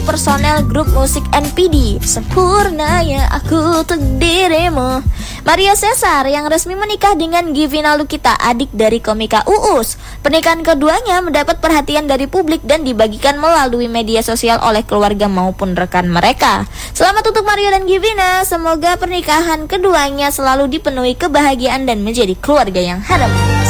personel grup musik NPD. Sempurna ya aku untuk dirimu. Mario Cesar yang resmi menikah dengan Givina Lukita, adik dari komika Uus. Pernikahan keduanya mendapat perhatian dari publik dan dibagikan melalui media sosial oleh keluarga maupun rekan mereka. Selamat untuk Mario dan Givina. Semoga pernikahan keduanya selalu dipenuhi kebahagiaan dan menjadi keluarga yang harmonis.